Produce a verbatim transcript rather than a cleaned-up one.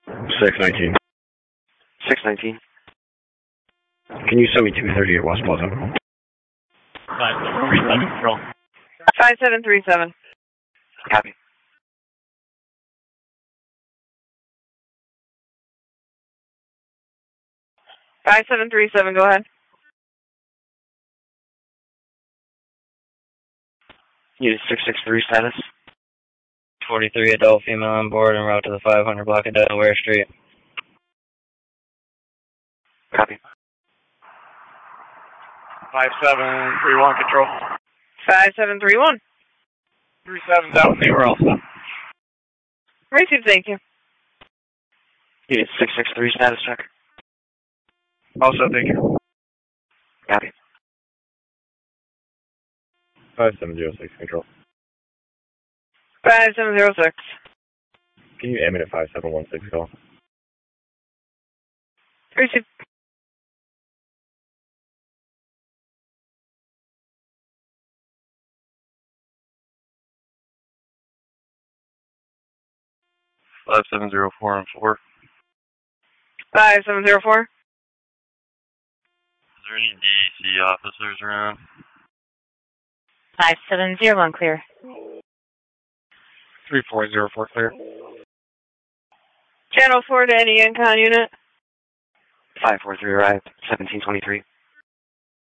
six nineteen. six nineteen. Can you send me two thirty at West Plaza? five seven three seven, control. five seven three seven. Copy. five seven three seven, go ahead. Unit six six three status. forty-three adult female on board en route to the five hundred block of Delaware Street. Copy. five seven three one, control. five seven three one. three seven down, we're all set. Receive, thank you. Unit six six three status check. Also, thank you. Copy. five seven zero six, control. five seven zero six. Can you aim it at five seven one six, call? Receive. five seven zero four and four. five seven zero four. Is there any D E C officers around? five seven zero one, clear. three four zero four, clear. Channel four to any Incon unit. five four three arrived, seventeen twenty-three.